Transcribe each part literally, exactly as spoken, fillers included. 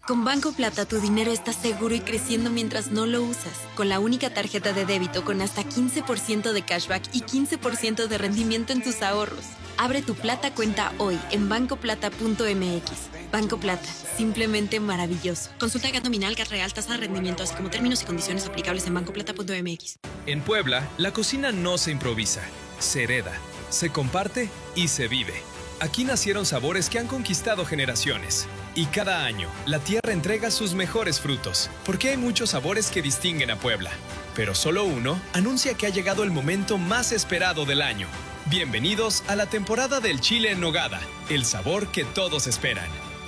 Con Banco Plata tu dinero está seguro y creciendo mientras no lo usas. Con la única tarjeta de débito con hasta quince por ciento de cashback y quince por ciento de rendimiento en tus ahorros. Abre tu Plata cuenta hoy en banco plata punto m x. Banco Plata, simplemente maravilloso. Consulta G A T nominal, G A T real, tasa de rendimiento, así como términos y condiciones aplicables en banco plata punto m x. En Puebla, la cocina no se improvisa, se hereda, se comparte y se vive. Aquí nacieron sabores que han conquistado generaciones. Y cada año, la tierra entrega sus mejores frutos, porque hay muchos sabores que distinguen a Puebla. Pero solo uno anuncia que ha llegado el momento más esperado del año. Bienvenidos a la temporada del chile en nogada, el sabor que todos esperan.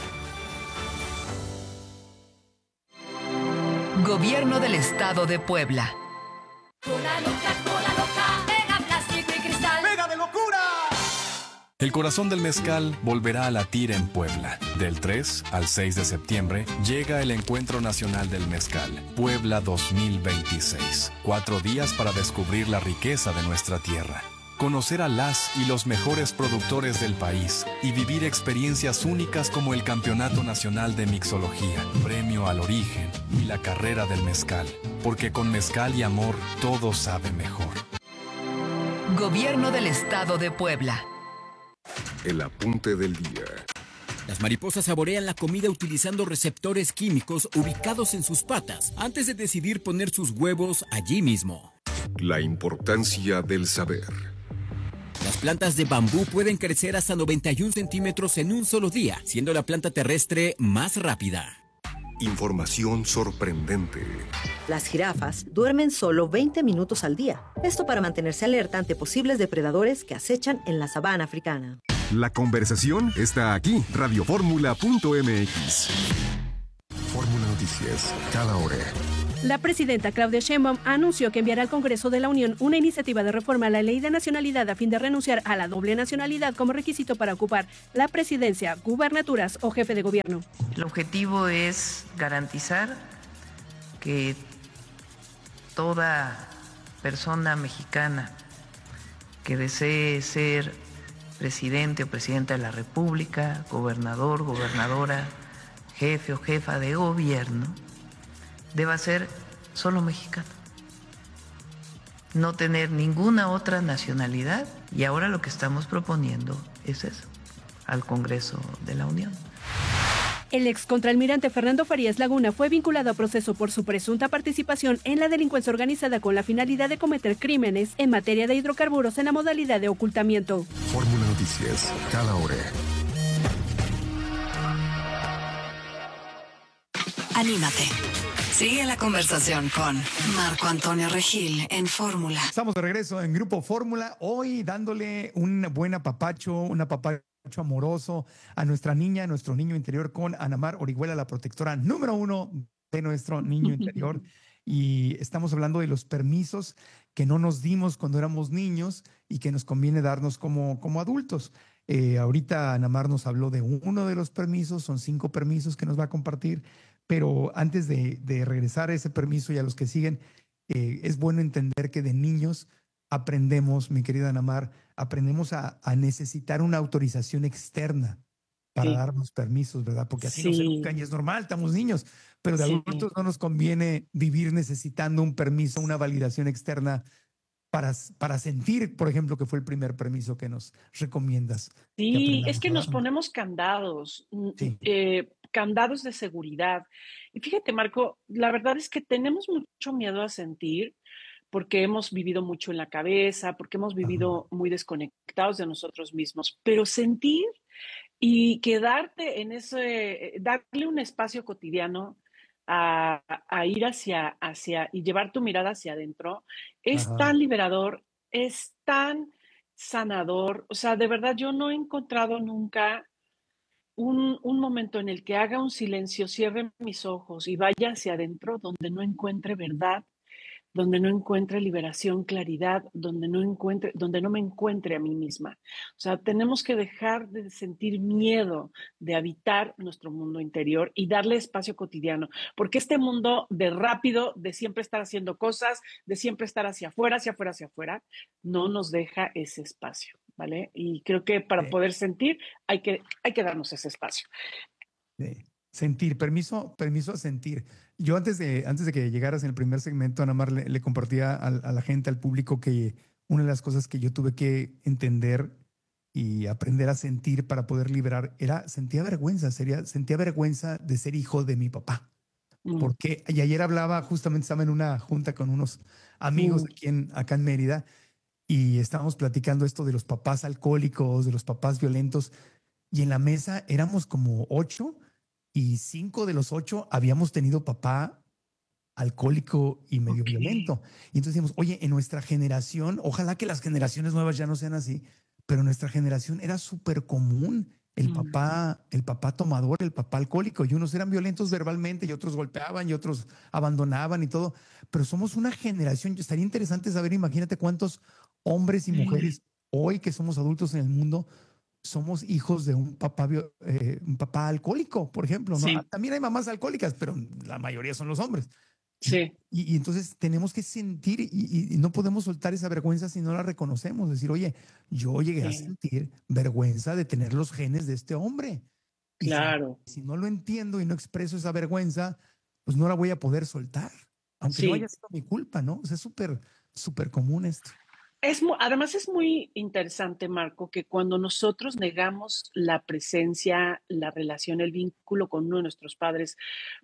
Gobierno del Estado de Puebla. Cola loca, cola loca, pega plástico y cristal. ¡Pega de locura! El corazón del mezcal volverá a latir en Puebla. Del tres al seis de septiembre llega el Encuentro Nacional del Mezcal, Puebla dos mil veintiséis. Cuatro días para descubrir la riqueza de nuestra tierra, conocer a las y los mejores productores del país y vivir experiencias únicas como el Campeonato Nacional de Mixología, Premio al Origen y la Carrera del Mezcal. Porque con mezcal y amor todo sabe mejor. Gobierno del Estado de Puebla. El apunte del día. Las mariposas saborean la comida utilizando receptores químicos ubicados en sus patas antes de decidir poner sus huevos allí mismo. La importancia del saber. Las plantas de bambú pueden crecer hasta noventa y un centímetros en un solo día, siendo la planta terrestre más rápida. Información sorprendente. Las jirafas duermen solo veinte minutos al día. Esto para mantenerse alerta ante posibles depredadores que acechan en la sabana africana. La conversación está aquí. radio fórmula punto m x. Fórmula Noticias, cada hora. La presidenta Claudia Sheinbaum anunció que enviará al Congreso de la Unión una iniciativa de reforma a la Ley de Nacionalidad a fin de renunciar a la doble nacionalidad como requisito para ocupar la presidencia, gubernaturas o jefe de gobierno. El objetivo es garantizar que toda persona mexicana que desee ser presidente o presidenta de la República, gobernador, gobernadora, jefe o jefa de gobierno, deba ser solo mexicano, no tener ninguna otra nacionalidad. Y ahora lo que estamos proponiendo es eso, al Congreso de la Unión. El ex contraalmirante Fernando Farías Laguna fue vinculado a proceso por su presunta participación en la delincuencia organizada con la finalidad de cometer crímenes en materia de hidrocarburos en la modalidad de ocultamiento. Fórmula Noticias, cada hora. Anímate. Sigue la conversación con Marco Antonio Regil en Fórmula. Estamos de regreso en Grupo Fórmula, hoy dándole un buen apapacho, un apapacho amoroso a nuestra niña, a nuestro niño interior, con Anamar Orihuela, la protectora número uno de nuestro niño interior. Y estamos hablando de los permisos que no nos dimos cuando éramos niños y que nos conviene darnos como, como adultos. Eh, ahorita Anamar nos habló de uno de los permisos, son cinco permisos que nos va a compartir. Pero antes de, de regresar a ese permiso y a los que siguen, eh, es bueno entender que de niños aprendemos, mi querida Anamar, aprendemos a, a necesitar una autorización externa para sí. darnos permisos, ¿verdad? Porque así sí. nos educan y es normal, estamos niños, pero de sí. adultos no nos conviene vivir necesitando un permiso, una validación externa para, para sentir, por ejemplo, que fue el primer permiso que nos recomiendas. Sí, que es que nos ponemos candados. Sí. Eh, candados de seguridad. Y fíjate, Marco, la verdad es que tenemos mucho miedo a sentir porque hemos vivido mucho en la cabeza, porque hemos vivido Ajá. muy desconectados de nosotros mismos, pero sentir y quedarte en ese, darle un espacio cotidiano a, a ir hacia, hacia y llevar tu mirada hacia adentro, es Ajá. tan liberador, es tan sanador. O sea, de verdad yo no he encontrado nunca Un, un momento en el que haga un silencio, cierre mis ojos y vaya hacia adentro donde no encuentre verdad, donde no encuentre liberación, claridad, donde no encuentre, donde no me encuentre a mí misma. O sea, tenemos que dejar de sentir miedo de habitar nuestro mundo interior y darle espacio cotidiano, porque este mundo de rápido, de siempre estar haciendo cosas, de siempre estar hacia afuera, hacia afuera, hacia afuera, no nos deja ese espacio, ¿vale? Y creo que para sí. poder sentir hay que, hay que darnos ese espacio. Sí. Sentir, permiso, permiso a sentir. Yo antes de, antes de que llegaras en el primer segmento, Ana Mar, le, le compartía a, a la gente, al público, que una de las cosas que yo tuve que entender y aprender a sentir para poder liberar era, sentía vergüenza, sería, sentía vergüenza de ser hijo de mi papá. Mm. Porque, y ayer hablaba, justamente estaba en una junta con unos amigos mm. aquí en, acá en Mérida, y estábamos platicando esto de los papás alcohólicos, de los papás violentos, y en la mesa éramos como ocho, y cinco de los ocho habíamos tenido papá alcohólico y medio okay. violento. Y entonces decíamos, oye, en nuestra generación, ojalá que las generaciones nuevas ya no sean así, pero en nuestra generación era súper común el mm. papá, el papá tomador, el papá alcohólico, y unos eran violentos verbalmente y otros golpeaban y otros abandonaban y todo. Pero somos una generación, estaría interesante saber, imagínate cuántos hombres y mujeres mm. hoy que somos adultos en el mundo somos hijos de un papá, eh, un papá alcohólico, por ejemplo, ¿no? Sí. También hay mamás alcohólicas, pero la mayoría son los hombres. Sí. Y, y entonces tenemos que sentir y, y, y no podemos soltar esa vergüenza si no la reconocemos. Decir, oye, yo llegué sí. a sentir vergüenza de tener los genes de este hombre. Y claro. Si, si no lo entiendo y no expreso esa vergüenza, pues no la voy a poder soltar. Aunque sí. no haya sido mi culpa, ¿no? O sea, es súper, súper común esto. Es, además es muy interesante, Marco, que cuando nosotros negamos la presencia, la relación, el vínculo con uno de nuestros padres,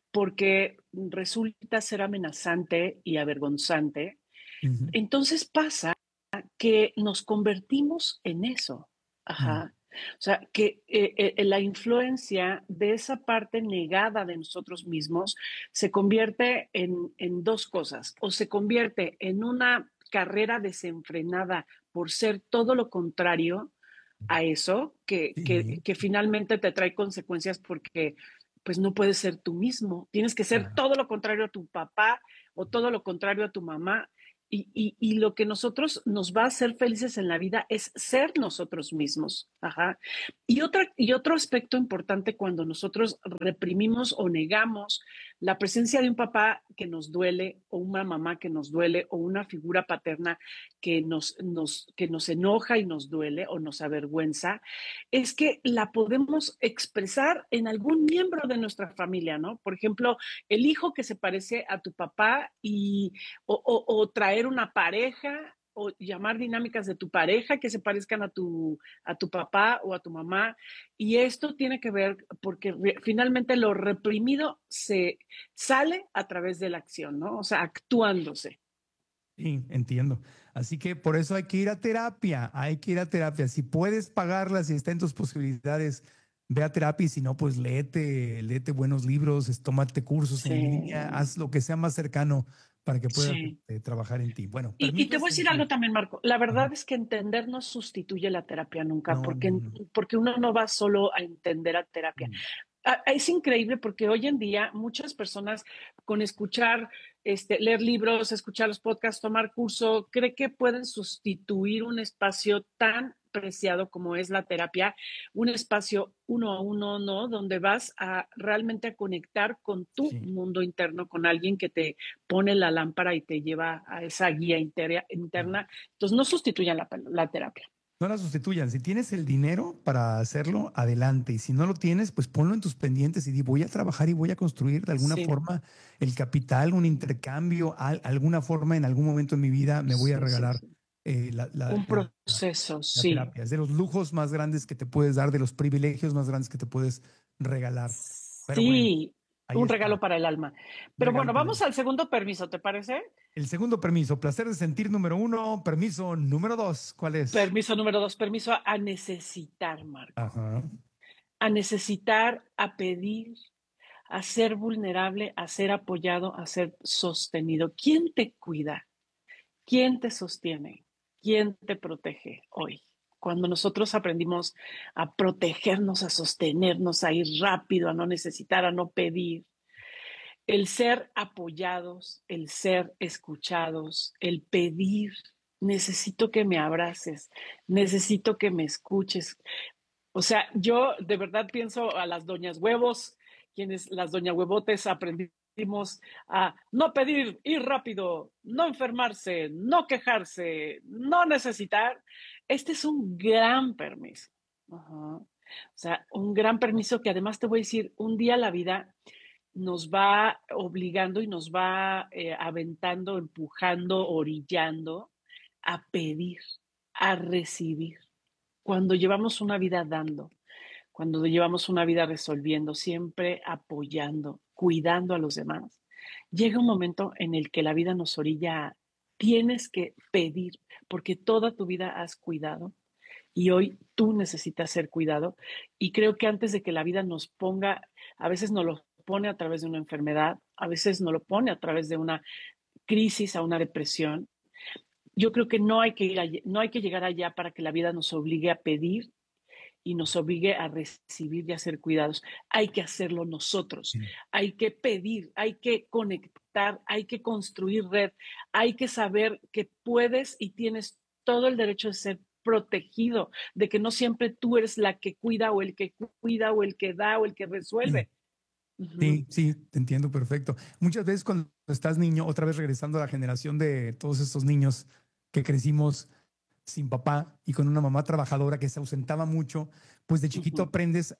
porque resulta ser amenazante y avergonzante, uh-huh. entonces pasa que nos convertimos en eso. Ajá. Uh-huh. O sea, que eh, eh, la influencia de esa parte negada de nosotros mismos se convierte en, en dos cosas. O se convierte en una carrera desenfrenada por ser todo lo contrario a eso, que, sí. que, que finalmente te trae consecuencias porque pues no puedes ser tú mismo. Tienes que ser ah. todo lo contrario a tu papá o todo lo contrario a tu mamá. Y, y, y lo que nosotros nos va a hacer felices en la vida es ser nosotros mismos. Ajá. Y, otra, y otro aspecto importante cuando nosotros reprimimos o negamos la presencia de un papá que nos duele o una mamá que nos duele o una figura paterna que nos, nos, que nos enoja y nos duele o nos avergüenza, es que la podemos expresar en algún miembro de nuestra familia, ¿no? Por ejemplo, el hijo que se parece a tu papá y, o, o, o traer una pareja o llamar dinámicas de tu pareja que se parezcan a tu, a tu papá o a tu mamá. Y esto tiene que ver porque re, finalmente lo reprimido se sale a través de la acción, ¿no? O sea, actuándose. Sí, entiendo. Así que por eso hay que ir a terapia, hay que ir a terapia. Si puedes pagarla, si está en tus posibilidades, ve a terapia, y si no, pues léete, léete buenos libros, tómate cursos sí. en línea, haz lo que sea más cercano para que puedas sí. eh, trabajar en ti. Bueno, y, y te voy a decir sentir. algo también, Marco. La verdad uh-huh. es que entender no sustituye la terapia nunca, no, porque, no, no. porque uno no va solo a entender a terapia. Uh-huh. Es increíble porque hoy en día muchas personas con escuchar, este, leer libros, escuchar los podcasts, tomar curso, cree que pueden sustituir un espacio tan preciado como es la terapia, un espacio uno a uno, ¿no? Donde vas a realmente a conectar con tu sí. mundo interno, con alguien que te pone la lámpara y te lleva a esa guía inter- interna. Entonces no sustituyan la, la terapia. No la sustituyan. Si tienes el dinero para hacerlo, adelante. Y si no lo tienes, pues ponlo en tus pendientes y di, voy a trabajar y voy a construir de alguna sí. forma el capital, un intercambio, al, alguna forma en algún momento en mi vida me voy a regalar sí, sí. Eh, la, la, un proceso, la, la sí. terapia. Es de los lujos más grandes que te puedes dar, de los privilegios más grandes que te puedes regalar. Pero sí, bueno, un está. regalo para el alma. Pero regalo bueno, vamos al segundo permiso, ¿te parece? El segundo permiso, placer de sentir número uno, permiso número dos, ¿cuál es? Permiso número dos, permiso a necesitar, Marco. Ajá. A necesitar, a pedir, a ser vulnerable, a ser apoyado, a ser sostenido. ¿Quién te cuida? ¿Quién te sostiene? ¿Quién te protege hoy? Cuando nosotros aprendimos a protegernos, a sostenernos, a ir rápido, a no necesitar, a no pedir, el ser apoyados, el ser escuchados, el pedir, necesito que me abraces, necesito que me escuches. O sea, yo de verdad pienso a las doñas huevos, quienes las doña huevotes aprendimos a no pedir, ir rápido, no enfermarse, no quejarse, no necesitar. Este es un gran permiso. Uh-huh. O sea, un gran permiso que además te voy a decir, un día la vida nos va obligando y nos va eh, aventando, empujando, orillando a pedir, a recibir. Cuando llevamos una vida dando, cuando llevamos una vida resolviendo, siempre apoyando, cuidando a los demás, llega un momento en el que la vida nos orilla a, tienes que pedir, porque toda tu vida has cuidado y hoy tú necesitas ser cuidado. Y creo que antes de que la vida nos ponga, a veces nos lo pone a través de una enfermedad, a veces nos lo pone a través de una crisis, a una depresión. Yo creo que no hay que ir allá, no hay que llegar allá para que la vida nos obligue a pedir y nos obligue a recibir y a ser cuidados. Hay que hacerlo nosotros, sí. Hay que pedir, hay que conectar, hay que construir red, hay que saber que puedes y tienes todo el derecho de ser protegido, de que no siempre tú eres la que cuida o el que cuida o el que da o el que resuelve. Sí, uh-huh. sí, te entiendo perfecto. Muchas veces cuando estás niño, otra vez regresando a la generación de todos estos niños que crecimos sin papá y con una mamá trabajadora que se ausentaba mucho, pues de chiquito uh-huh. aprendes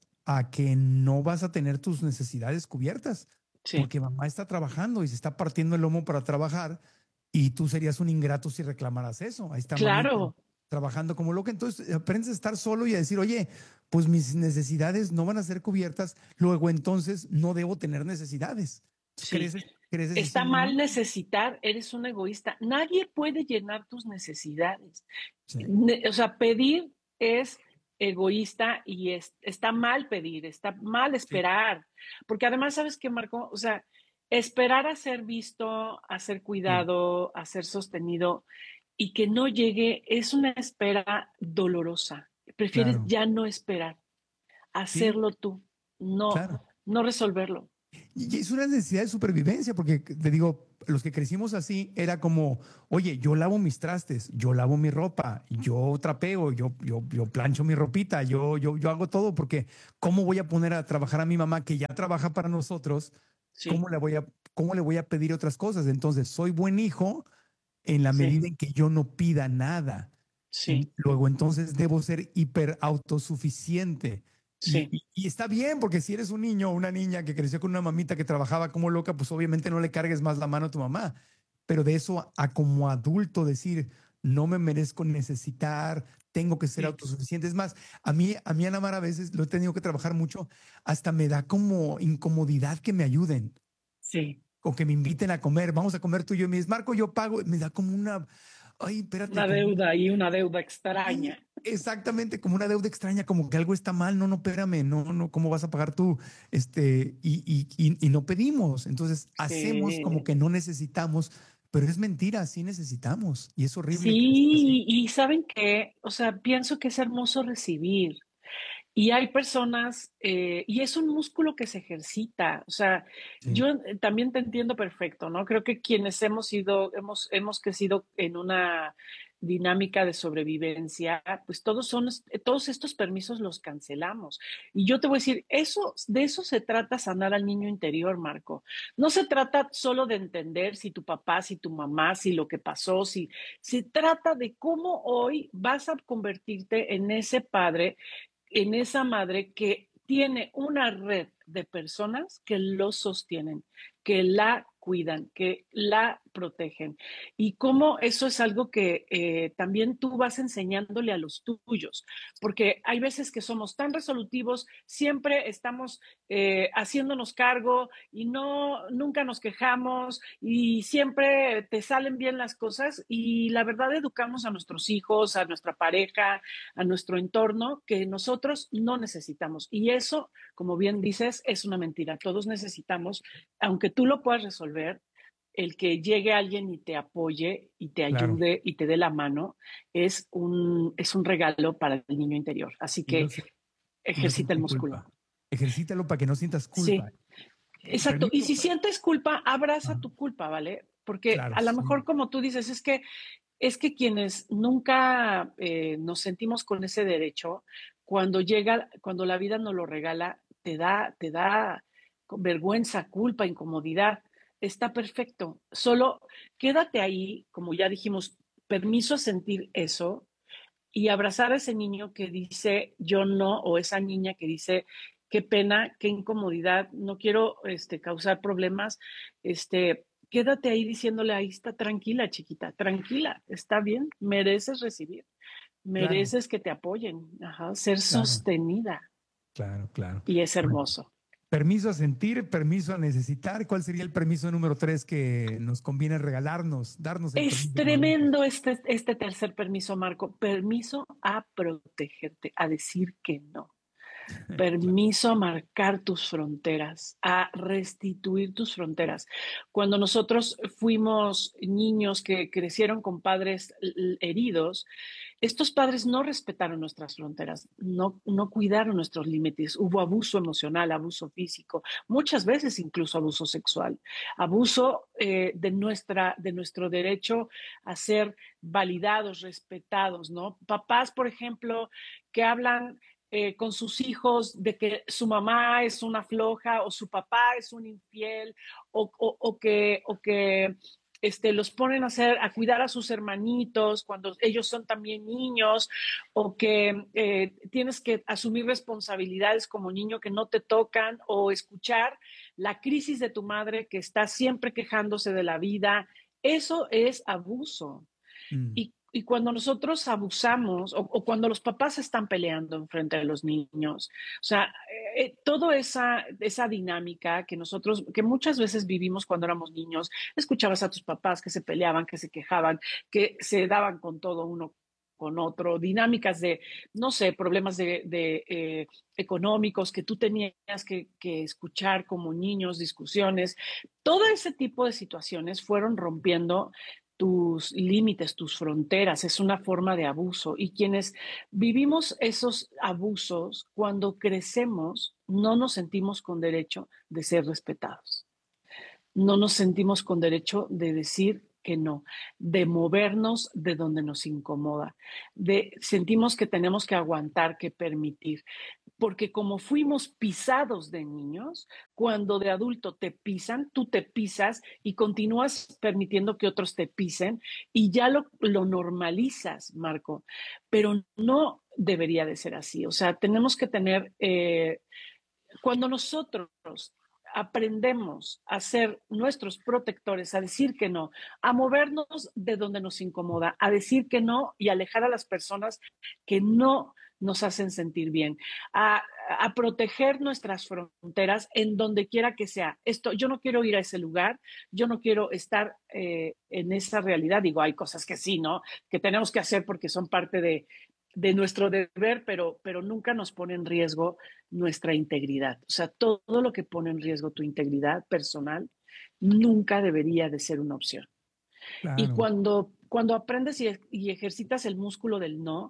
a que no vas a tener tus necesidades cubiertas, sí. porque mamá está trabajando y se está partiendo el lomo para trabajar y tú serías un ingrato si reclamaras eso. Ahí está claro. mamita trabajando como loca. Entonces aprendes a estar solo y a decir, oye, pues mis necesidades no van a ser cubiertas, luego entonces no debo tener necesidades. Sí. ¿Creces? ¿Creces Está diciendo, mal no? necesitar, eres un egoísta. Nadie puede llenar tus necesidades. Sí. Ne- o sea, pedir es egoísta y es, está mal pedir, está mal esperar. Sí. Porque además, ¿sabes qué, Marco? O sea, esperar a ser visto, a ser cuidado, sí. a ser sostenido y que no llegue es una espera dolorosa. Prefieres Claro. ya no esperar, hacerlo Sí. tú, no, Claro. no resolverlo. Y es una necesidad de supervivencia, porque te digo, los que crecimos así era como, oye, yo lavo mis trastes, yo lavo mi ropa, yo trapeo, yo, yo, yo plancho mi ropita, yo, yo, yo hago todo, porque ¿cómo voy a poner a trabajar a mi mamá que ya trabaja para nosotros? Sí. ¿Cómo le voy a, cómo le voy a pedir otras cosas? Entonces, soy buen hijo en la medida sí. en que yo no pida nada. Sí. Y luego, entonces, debo ser hiper autosuficiente. Sí. Y, y está bien, porque si eres un niño o una niña que creció con una mamita que trabajaba como loca, pues obviamente no le cargues más la mano a tu mamá. Pero de eso a, a como adulto decir, no me merezco necesitar, tengo que ser sí. autosuficiente. Es más, a mí, a mí, Ana Mar, a veces lo he tenido que trabajar mucho, hasta me da como incomodidad que me ayuden. Sí. O que me inviten a comer, vamos a comer tú y yo. Me dices, Marco, yo pago. Me da como una... Ay, espérate. Una deuda y una deuda extraña. Exactamente, como una deuda extraña, como que algo está mal. No, no, espérame, no, no, ¿cómo vas a pagar tú? Este, y, y, y, y no pedimos. Entonces, hacemos sí. como que no necesitamos, pero es mentira, sí necesitamos. Y es horrible. Sí, y ¿saben qué? O sea, pienso que es hermoso recibir. Y hay personas, eh, y es un músculo que se ejercita. O sea, sí. yo también te entiendo perfecto, ¿no? Creo que quienes hemos sido, hemos, hemos crecido en una dinámica de sobrevivencia, pues todos son, todos estos permisos los cancelamos. Y yo te voy a decir, eso, de eso se trata sanar al niño interior, Marco. No se trata solo de entender si tu papá, si tu mamá, si lo que pasó, si se trata de cómo hoy vas a convertirte en ese padre, en esa madre que tiene una red de personas que lo sostienen, que la cuidan, que la protegen. Y cómo eso es algo que eh, también tú vas enseñándole a los tuyos, porque hay veces que somos tan resolutivos, siempre estamos eh, haciéndonos cargo y no, nunca nos quejamos y siempre te salen bien las cosas y la verdad educamos a nuestros hijos, a nuestra pareja, a nuestro entorno que nosotros no necesitamos. Y eso, como bien dices, es una mentira. Todos necesitamos, aunque tú lo puedas resolver, el que llegue alguien y te apoye y te ayude claro. y te dé la mano es un, es un regalo para el niño interior. Así que no sé, ejercita no el músculo. Culpa. Ejercítalo para que no sientas culpa. Sí. Exacto. Y si sientes culpa, abraza ah. tu culpa, ¿vale? Porque claro, a lo sí. mejor, como tú dices, es que, es que quienes nunca eh, nos sentimos con ese derecho, cuando llega, cuando la vida nos lo regala, te da, te da vergüenza, culpa, incomodidad. Está perfecto. Solo quédate ahí, como ya dijimos, permiso a sentir eso, y abrazar a ese niño que dice yo no, o esa niña que dice qué pena, qué incomodidad, no quiero este, causar problemas, este, quédate ahí diciéndole, ahí está, tranquila, chiquita, tranquila, está bien, mereces recibir, mereces claro. que te apoyen, ajá, ser claro. sostenida. Claro, claro. Y es hermoso. Permiso a sentir, permiso a necesitar. ¿Cuál sería el permiso número tres que nos conviene regalarnos, darnos? El es tremendo este, este tercer permiso, Marco. Permiso a protegerte, a decir que no. Permiso a marcar tus fronteras, a restituir tus fronteras. Cuando nosotros fuimos niños que crecieron con padres heridos, estos padres no respetaron nuestras fronteras, no, no cuidaron nuestros límites. Hubo abuso emocional, abuso físico, muchas veces incluso abuso sexual, abuso eh, de, nuestra, de nuestro derecho a ser validados, respetados, ¿no? Papás, por ejemplo, que hablan Eh, con sus hijos de que su mamá es una floja o su papá es un infiel o, o, o que, o que este, los ponen a, hacer, a cuidar a sus hermanitos cuando ellos son también niños o que eh, tienes que asumir responsabilidades como niño que no te tocan o escuchar la crisis de tu madre que está siempre quejándose de la vida. Eso es abuso. Mm. Y Y cuando nosotros abusamos o, o cuando los papás están peleando enfrente de los niños, o sea, eh, toda esa, esa dinámica que nosotros, que muchas veces vivimos cuando éramos niños, escuchabas a tus papás que se peleaban, que se quejaban, que se daban con todo uno con otro, dinámicas de, no sé, problemas de, de eh, económicos que tú tenías que, que escuchar como niños, discusiones, todo ese tipo de situaciones fueron rompiendo tus límites, tus fronteras, es una forma de abuso. Y quienes vivimos esos abusos, cuando crecemos, no nos sentimos con derecho de ser respetados. No nos sentimos con derecho de decir que no, de movernos de donde nos incomoda, de sentimos que tenemos que aguantar, que permitir, porque como fuimos pisados de niños, cuando de adulto te pisan, tú te pisas y continúas permitiendo que otros te pisen y ya lo, lo normalizas, Marco, pero no debería de ser así. O sea, tenemos que tener, eh, cuando nosotros aprendemos a ser nuestros protectores, a decir que no, a movernos de donde nos incomoda, a decir que no y alejar a las personas que no nos hacen sentir bien, a, a proteger nuestras fronteras en donde quiera que sea. Esto, yo no quiero ir a ese lugar, yo no quiero estar eh, en esa realidad. Digo, hay cosas que sí, ¿no? Que tenemos que hacer porque son parte de, de nuestro deber, pero, pero nunca nos pone en riesgo nuestra integridad. O sea, todo lo que pone en riesgo tu integridad personal nunca debería de ser una opción. Claro. Y cuando, cuando aprendes y, y ejercitas el músculo del no,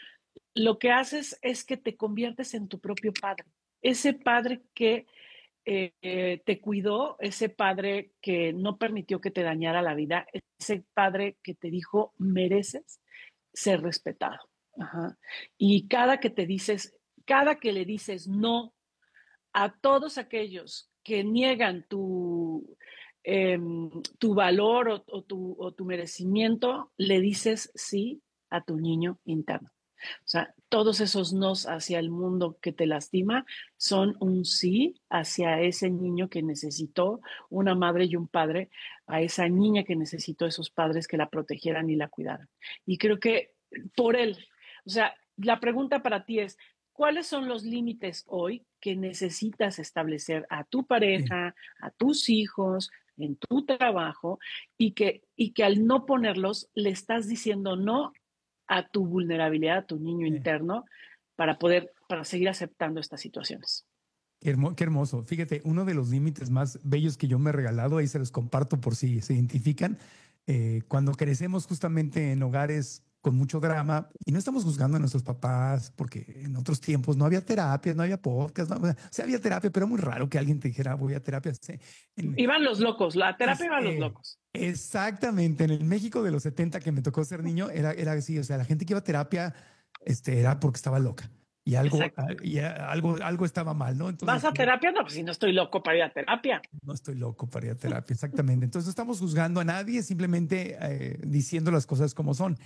lo que haces es que te conviertes en tu propio padre. Ese padre que eh, eh, te cuidó, ese padre que no permitió que te dañara la vida, ese padre que te dijo, mereces ser respetado. Ajá. Y cada que te dices, cada que le dices no a todos aquellos que niegan tu, eh, tu valor o, o, tu, o tu merecimiento, le dices sí a tu niño interno. O sea, todos esos nos hacia el mundo que te lastima son un sí hacia ese niño que necesitó una madre y un padre, a esa niña que necesitó esos padres que la protegieran y la cuidaran. Y creo que por él, o sea, la pregunta para ti es, ¿cuáles son los límites hoy que necesitas establecer a tu pareja, a tus hijos, en tu trabajo, y que, y que al no ponerlos le estás diciendo no a tu vulnerabilidad, a tu niño sí. interno, para poder, para seguir aceptando estas situaciones? Qué, hermo, qué hermoso. Fíjate, uno de los límites más bellos que yo me he regalado, ahí se los comparto por si se identifican, eh, cuando crecemos justamente en hogares con mucho drama, y no estamos juzgando a nuestros papás, porque en otros tiempos no había terapia, no había podcast, no, o sea, había terapia, pero muy raro que alguien te dijera, voy a terapia. En, iban los locos, la terapia iban eh, los locos. Exactamente, en el México de los setenta que me tocó ser niño, era, era así, o sea, la gente que iba a terapia este, era porque estaba loca. Y algo, y algo, algo estaba mal, ¿no? Entonces, ¿vas a terapia? No, pues si no estoy loco para ir a terapia. No estoy loco para ir a terapia, exactamente. Entonces no estamos juzgando a nadie, simplemente eh, diciendo las cosas como son.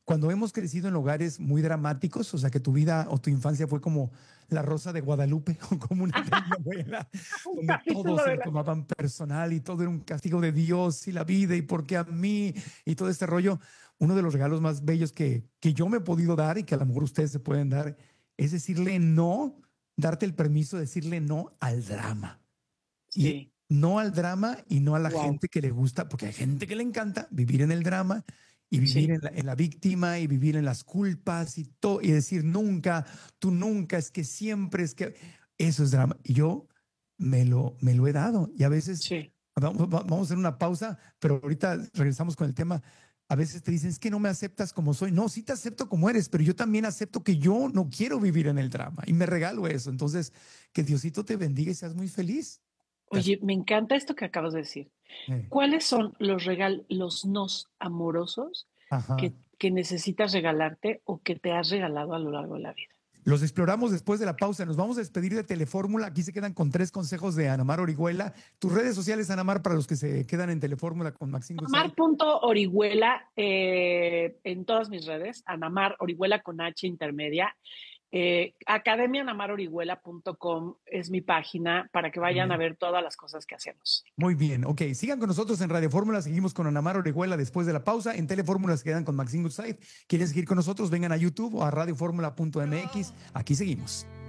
cuando hemos crecido en lugares muy dramáticos, o sea, que tu vida o tu infancia fue como La Rosa de Guadalupe o como una telenovela, donde todos se lo tomaban personal y todo era un castigo de Dios y la vida y por qué a mí y todo este rollo. Uno de los regalos más bellos que, que yo me he podido dar y que a lo mejor ustedes se pueden dar es decirle no, darte el permiso de decirle no al drama. Sí. Y no al drama y no a la wow. gente que le gusta, porque hay gente que le encanta vivir en el drama y vivir sí. en, la, en la víctima y vivir en las culpas y todo, y decir nunca, tú nunca, es que siempre, es que eso es drama. Y yo me lo, me lo he dado y a veces sí. vamos, vamos a hacer una pausa, pero ahorita regresamos con el tema. A veces te dicen, es que no me aceptas como soy. No, sí te acepto como eres, pero yo también acepto que yo no quiero vivir en el drama y me regalo eso. Entonces, que Diosito te bendiga y seas muy feliz. Oye, me encanta esto que acabas de decir. Eh. ¿Cuáles son los regalos, los nos amorosos que, que necesitas regalarte o que te has regalado a lo largo de la vida? Los exploramos después de la pausa. Nos vamos a despedir de Telefórmula. Aquí se quedan con tres consejos de Ana Mar Orihuela. Tus redes sociales, Ana Mar, para los que se quedan en Telefórmula con Maxine Guzmán. Ana Mar punto Orihuela eh, en todas mis redes. Ana Mar Orihuela con H intermedia. Eh, academia ana mar orihuela punto com es mi página para que vayan bien. a ver todas las cosas que hacemos. Muy bien, ok. Sigan con nosotros en Radio Fórmula. Seguimos con Ana Mar Orihuela después de la pausa. En Telefórmula se quedan con Maxine Guzmán. ¿Quieren seguir con nosotros? Vengan a YouTube o a radio fórmula punto m x. Aquí seguimos.